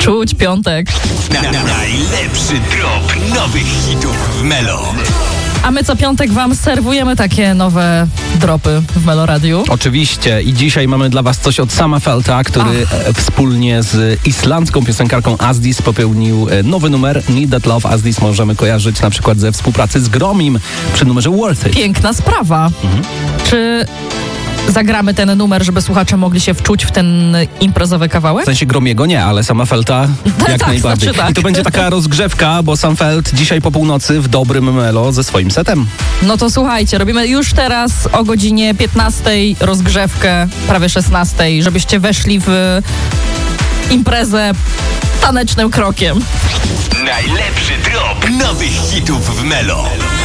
Czuć piątek. Najlepszy drop nowych hitów w Melo. A my co piątek wam serwujemy takie nowe dropy w Melo Radiu. Oczywiście i dzisiaj mamy dla was coś od Sama Felta, który wspólnie z islandzką piosenkarką Asdis popełnił nowy numer Need That Love. Asdis możemy kojarzyć na przykład ze współpracy z Gromim przy numerze Worth It. Piękna sprawa. Czy zagramy ten numer, żeby słuchacze mogli się wczuć w ten imprezowy kawałek? W sensie Gromiego nie, ale Sama Felta jak tak, najbardziej. znaczy tak. I to będzie taka rozgrzewka, bo Sam Felt dzisiaj po północy w dobrym Melo ze swoim setem. No to słuchajcie, robimy już teraz o godzinie 15 rozgrzewkę, prawie 16, żebyście weszli w imprezę tanecznym krokiem. Najlepszy drop nowych hitów w Melo.